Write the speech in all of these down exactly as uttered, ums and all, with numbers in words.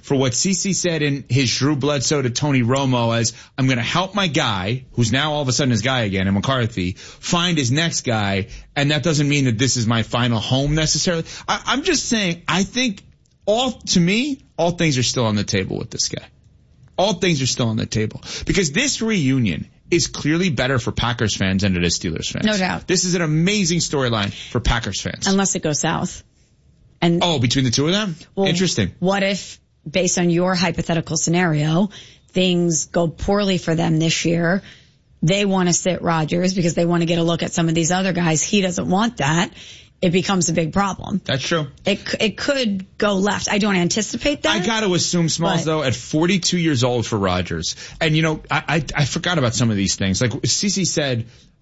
for what CeCe said in his Drew Bledsoe to Tony Romo as, I'm going to help my guy, who's now all of a sudden his guy again, and McCarthy, find his next guy, and that doesn't mean that this is my final home necessarily. I, I'm just saying, I think all, to me, all things are still on the table with this guy. All things are still on the table. Because this reunion is clearly better for Packers fans than it is Steelers fans. No doubt. This is an amazing storyline for Packers fans. Unless it goes south. And oh, between the two of them? Well, interesting. What if, based on your hypothetical scenario, things go poorly for them this year? They want to sit Rodgers because they want to get a look at some of these other guys. He doesn't want that. It becomes a big problem. That's true. It it could go left. I don't anticipate that. I got to assume, Smalls, though, at forty-two years old for Rodgers. And, you know, I, I I forgot about some of these things. Like CeCe said,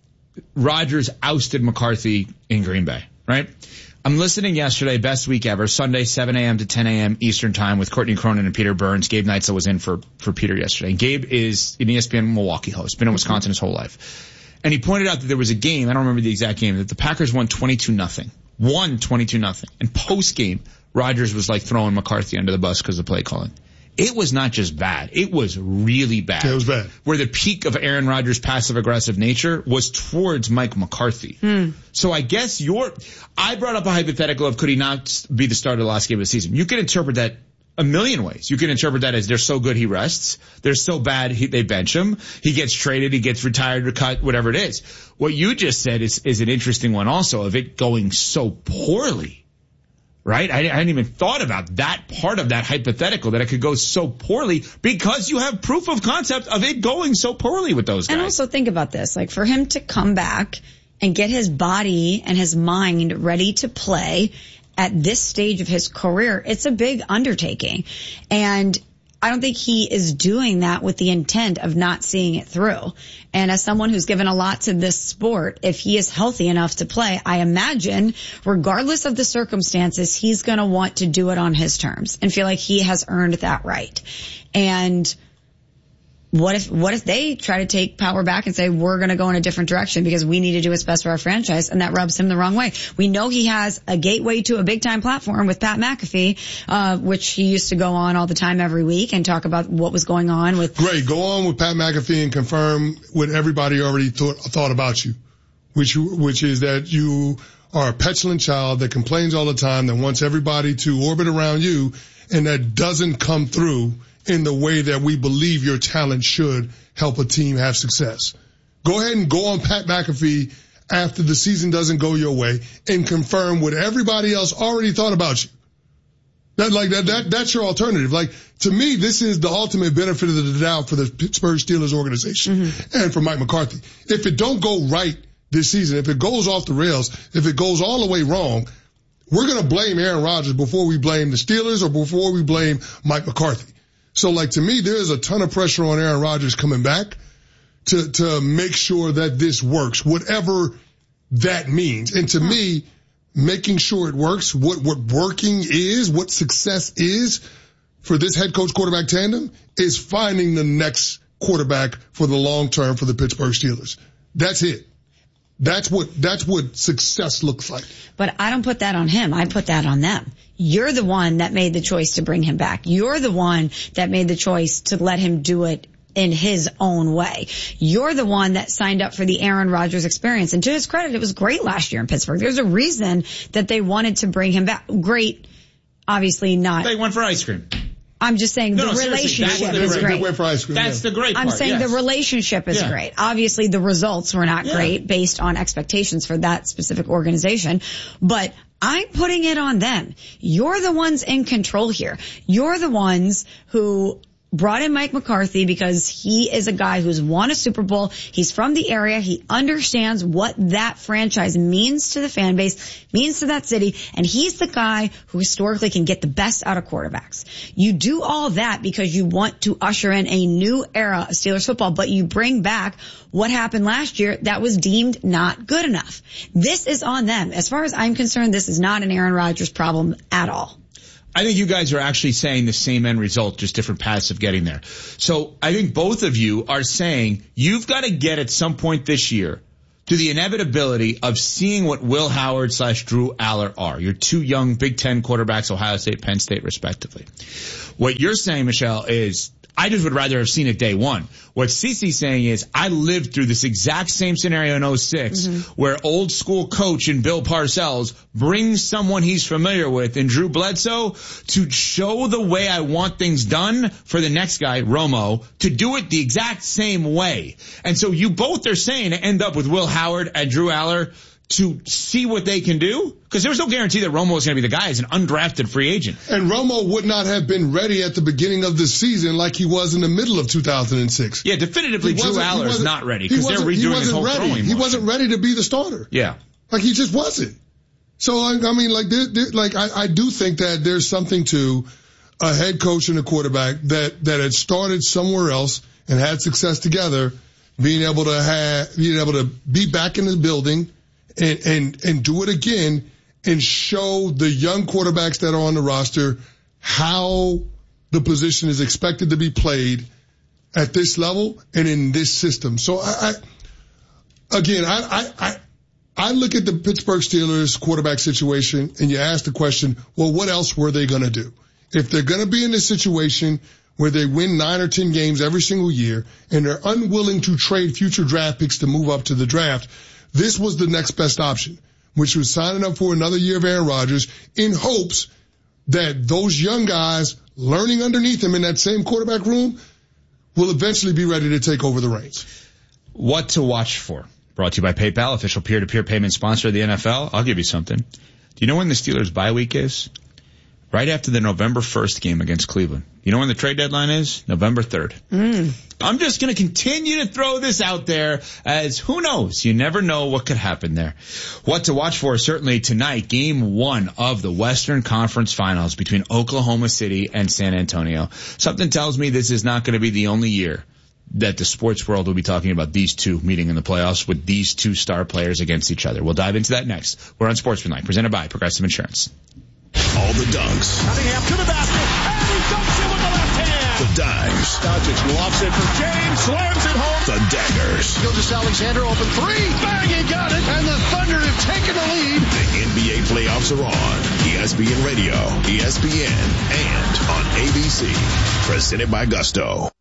Rodgers ousted McCarthy in Green Bay, right? I'm listening yesterday, best week ever, Sunday, seven a.m. to ten a.m. Eastern time with Courtney Cronin and Peter Burns. Gabe Neitzel was in for, for Peter yesterday. And Gabe is an E S P N Milwaukee host, been in Wisconsin his whole life. And he pointed out that there was a game, I don't remember the exact game, that the Packers won twenty-two nothing. Won twenty-two nothing. And post-game, Rodgers was like throwing McCarthy under the bus because of play calling. It was not just bad. It was really bad. Yeah, it was bad. Where the peak of Aaron Rodgers' passive-aggressive nature was towards Mike McCarthy. Hmm. So I guess your, I brought up a hypothetical of could he not be the starter the last game of the season. You can interpret that a million ways. You can interpret that as they're so good he rests. They're so bad he, they bench him. He gets traded. He gets retired or cut, whatever it is. What you just said is, is an interesting one also of it going so poorly. Right? I, I hadn't even thought about that part of that hypothetical, that it could go so poorly because you have proof of concept of it going so poorly with those guys. And also think about this, like for him to come back and get his body and his mind ready to play at this stage of his career, it's a big undertaking. And I don't think he is doing that with the intent of not seeing it through. And as someone who's given a lot to this sport, if he is healthy enough to play, I imagine, regardless of the circumstances, he's going to want to do it on his terms and feel like he has earned that right. And what if, what if they try to take power back and say, we're going to go in a different direction because we need to do what's best for our franchise, and that rubs him the wrong way? We know he has a gateway to a big time platform with Pat McAfee, uh, which he used to go on all the time every week and talk about what was going on with. Great. Go on with Pat McAfee and confirm what everybody already thought, thought about you, which, which is that you are a petulant child that complains all the time, that wants everybody to orbit around you, and that doesn't come through in the way that we believe your talent should help a team have success. Go ahead and go on Pat McAfee after the season doesn't go your way and confirm what everybody else already thought about you. That, like, that, that, that's your alternative. Like, to me, this is the ultimate benefit of the doubt for the Pittsburgh Steelers organization mm-hmm. and for Mike McCarthy. If it don't go right this season, if it goes off the rails, if it goes all the way wrong, we're going to blame Aaron Rodgers before we blame the Steelers or before we blame Mike McCarthy. So, like, to me, there's a ton of pressure on Aaron Rodgers coming back to, to make sure that this works, whatever that means. And to me, making sure it works, what, what working is, what success is for this head coach quarterback tandem is finding the next quarterback for the long term for the Pittsburgh Steelers. That's it. That's what, that's what success looks like. But I don't put that on him. I put that on them. You're the one that made the choice to bring him back. You're the one that made the choice to let him do it in his own way. You're the one that signed up for the Aaron Rodgers experience. And to his credit, it was great last year in Pittsburgh. There's a reason that they wanted to bring him back. Great. Obviously not. They went for ice cream. I'm just saying no, the no, relationship is great. great. Went for ice cream, That's yeah. the great part. I'm saying yes. the relationship is yeah. great. Obviously the results were not yeah. great based on expectations for that specific organization, but I'm putting it on them. You're the ones in control here. You're the ones who brought in Mike McCarthy because he is a guy who's won a Super Bowl. He's from the area. He understands what that franchise means to the fan base, means to that city, and he's the guy who historically can get the best out of quarterbacks. You do all that because you want to usher in a new era of Steelers football, but you bring back what happened last year that was deemed not good enough. This is on them. As far as I'm concerned, this is not an Aaron Rodgers problem at all. I think you guys are actually saying the same end result, just different paths of getting there. So I think both of you are saying you've got to get at some point this year to the inevitability of seeing what Will Howard slash Drew Aller are, your two young Big Ten quarterbacks, Ohio State, Penn State, respectively. What you're saying, Michelle, is I just would rather have seen it day one. What Cece's saying is I lived through this exact same scenario in oh six mm-hmm. where old school coach and Bill Parcells brings someone he's familiar with in Drew Bledsoe to show the way I want things done for the next guy, Romo, to do it the exact same way. And so you both are saying to end up with Will Howard and Drew Aller to see what they can do? Because there was no guarantee that Romo was going to be the guy as an undrafted free agent. And Romo would not have been ready at the beginning of the season like he was in the middle of two thousand six. Yeah, definitively Drew Aller is not ready because they're redoing his whole ready. throwing motion. He wasn't ready to be the starter. Yeah. Like he just wasn't. So, I, I mean, like, there, there, like I, I do think that there's something to a head coach and a quarterback that, that had started somewhere else and had success together, being able to have, being able to be back in the building, And, and, and do it again and show the young quarterbacks that are on the roster how the position is expected to be played at this level and in this system. So I, I again, I, I, I, I look at the Pittsburgh Steelers quarterback situation and you ask the question, well, what else were they going to do? If they're going to be in this situation where they win nine or ten games every single year and they're unwilling to trade future draft picks to move up to the draft, this was the next best option, which was signing up for another year of Aaron Rodgers in hopes that those young guys learning underneath him in that same quarterback room will eventually be ready to take over the reins. What to watch for? Brought to you by PayPal, official peer-to-peer payment sponsor of the N F L. I'll give you something. Do you know when the Steelers' bye week is? Right after the November first game against Cleveland. You know when the trade deadline is? November third. Mm. I'm just going to continue to throw this out there as who knows? You never know what could happen there. What to watch for certainly tonight, game one of the Western Conference Finals between Oklahoma City and San Antonio. Something tells me this is not going to be the only year that the sports world will be talking about these two meeting in the playoffs with these two star players against each other. We'll dive into that next. We're on Sportsmanlike, presented by Progressive Insurance. All the dunks. Cunningham to the basket, and he dunks it with the left hand. The dimes. Doncic lofts it for James, slams it home. The daggers. Gilgeous-Alexander open three, bang, he got it, and the Thunder have taken the lead. The N B A playoffs are on E S P N Radio, E S P N, and on A B C. Presented by Gusto.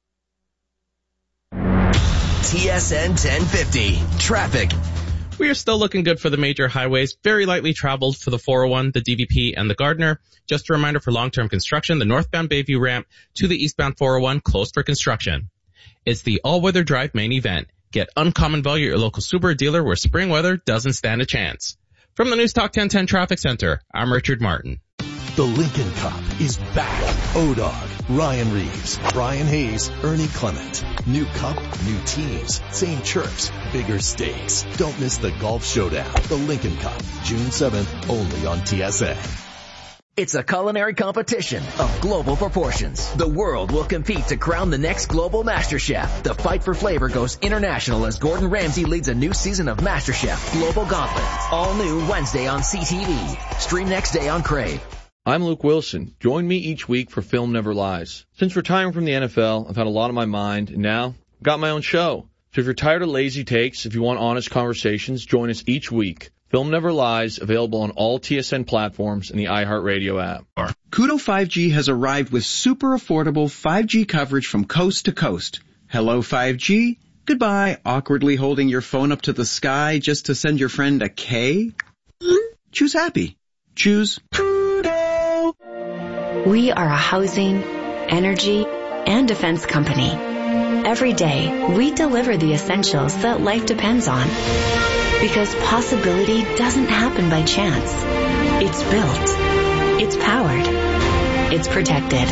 T S N ten fifty. Traffic. We are still looking good for the major highways, very lightly traveled for the four oh one, the D V P, and the Gardner. Just a reminder for long-term construction, the northbound Bayview ramp to the eastbound four oh one closed for construction. It's the all-weather drive main event. Get uncommon value at your local Subaru dealer where spring weather doesn't stand a chance. From the News Talk ten ten Traffic Center, I'm Richard Martin. The Lincoln Cup is back. O-Dog, Ryan Reeves, Brian Hayes, Ernie Clement. New cup, new teams, same chirps, bigger stakes. Don't miss the golf showdown. The Lincoln Cup, June seventh, only on T S A. It's a culinary competition of global proportions. The world will compete to crown the next global master chef. The fight for flavor goes international as Gordon Ramsay leads a new season of MasterChef Global Gauntlet. All new Wednesday on C T V. Stream next day on Crave. I'm Luke Wilson. Join me each week for Film Never Lies. Since retiring from the N F L, I've had a lot on my mind, and now I've got my own show. So if you're tired of lazy takes, if you want honest conversations, join us each week. Film Never Lies, available on all T S N platforms and the iHeartRadio app. Koodo five G has arrived with super affordable five G coverage from coast to coast. Hello five G. Goodbye, awkwardly holding your phone up to the sky just to send your friend a K. Choose happy. Choose Koodo. We are a housing, energy, and defense company. Every day, we deliver the essentials that life depends on. Because possibility doesn't happen by chance. It's built. It's powered. It's protected.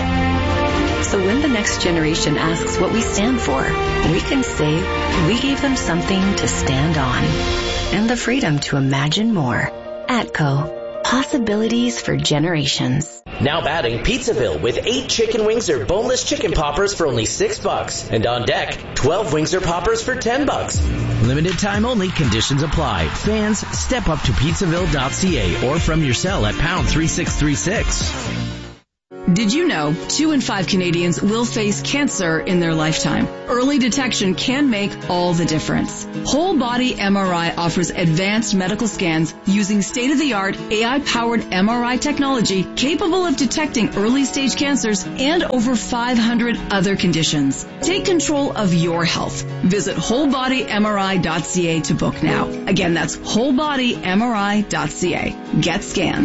So when the next generation asks what we stand for, we can say we gave them something to stand on. And the freedom to imagine more. Atco. Possibilities for generations. Now batting Pizzaville with eight chicken wings or boneless chicken poppers for only six bucks. And on deck, twelve wings or poppers for ten bucks. Limited time only. Conditions apply. Fans, step up to pizzaville dot c a or from your cell at pound three six three six. Did you know two in five Canadians will face cancer in their lifetime? Early detection can make all the difference. Whole Body M R I offers advanced medical scans using state-of-the-art A I-powered M R I technology capable of detecting early-stage cancers and over five hundred other conditions. Take control of your health. Visit whole body M R I dot C A to book now. Again, that's whole body M R I dot C A. Get scanned.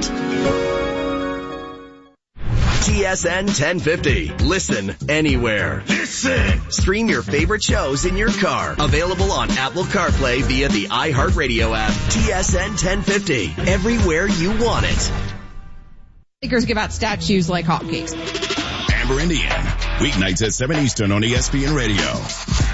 T S N ten fifty. Listen anywhere. Listen. Stream your favorite shows in your car. Available on Apple CarPlay via the iHeartRadio app. T S N ten fifty. Everywhere you want it. Lakers give out statues like hotcakes. Amber Indian. Weeknights at seven Eastern on E S P N Radio.